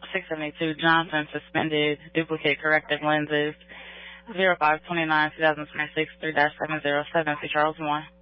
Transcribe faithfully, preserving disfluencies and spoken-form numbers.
six seventy-two Johnson, suspended, duplicate corrective lenses, zero five twenty-nine two thousand twenty-six three dash seven zero seven, see Charles one.